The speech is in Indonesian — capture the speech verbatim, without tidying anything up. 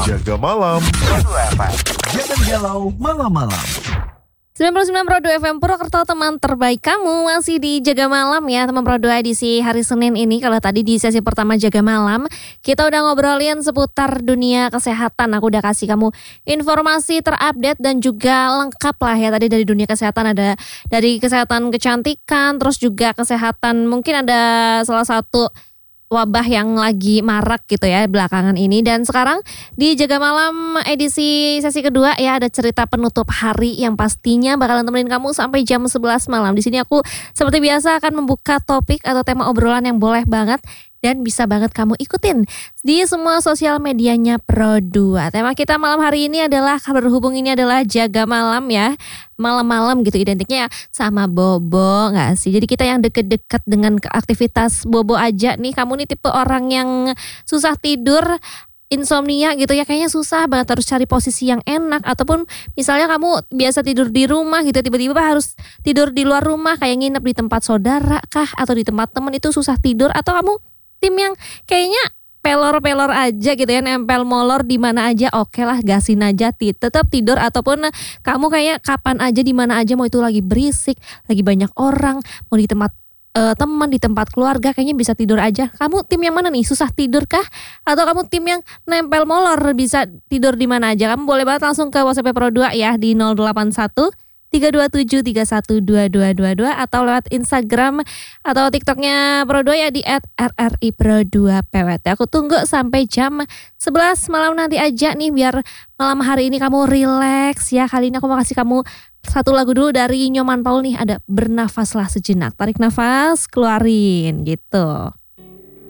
Jaga malam. Pro dua F M. Jangan galau malam-malam. sembilan puluh sembilan Pro dua F M Purwokerto, teman terbaik kamu. Masih di Jaga Malam ya teman Pro dua edisi hari Senin ini. Kalau tadi di sesi pertama Jaga Malam kita udah ngobrolin seputar dunia kesehatan. Aku udah kasih kamu informasi terupdate dan juga lengkap lah ya. Tadi dari dunia kesehatan ada dari kesehatan kecantikan, terus juga kesehatan mungkin ada salah satu wabah yang lagi marak gitu ya belakangan ini. Dan sekarang di Jaga Malam edisi sesi kedua ya ada cerita penutup hari yang pastinya bakalan temenin kamu sampai jam sebelas malam. Di sini aku seperti biasa akan membuka topik atau tema obrolan yang boleh banget dan bisa banget kamu ikutin di semua sosial medianya Pro dua. Tema kita malam hari ini adalah, berhubung ini adalah Jaga Malam ya, malam-malam gitu identiknya sama bobo gak sih? Jadi kita yang deket-deket dengan aktivitas bobo aja nih. Kamu nih tipe orang yang susah tidur, insomnia gitu ya, kayaknya susah banget harus cari posisi yang enak. Ataupun misalnya kamu biasa tidur di rumah gitu, tiba-tiba harus tidur di luar rumah, kayak nginep di tempat saudara kah atau di tempat temen, itu susah tidur. Atau kamu tim yang kayaknya pelor-pelor aja gitu ya, nempel molor di mana aja, oke lah gasin aja tetap tidur. Ataupun kamu kayak kapan aja di mana aja, mau itu lagi berisik, lagi banyak orang, mau di tempat uh, teman, di tempat keluarga, kayaknya bisa tidur aja. Kamu tim yang mana nih? Susah tidur kah? Atau kamu tim yang nempel molor, bisa tidur di mana aja? Kamu boleh banget langsung ke WhatsApp Pro dua ya di nol delapan satu tiga dua tujuh tiga satu dua dua dua dua atau lewat Instagram atau TikToknya Pro dua ya di et er er i pro dua p w t. Aku tunggu sampai jam sebelas malam nanti aja nih, biar malam hari ini kamu relax ya. Kali ini aku mau kasih kamu satu lagu dulu dari Nyoman Paul nih, ada Bernafaslah Sejenak. Tarik nafas, keluarin gitu.